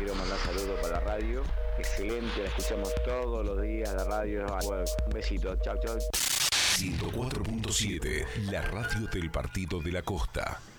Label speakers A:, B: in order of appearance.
A: quiero mandar saludos para la radio. Excelente, la escuchamos todos los días, la radio. Un besito, chau, chau.
B: 104.7, la radio del Partido de la Costa.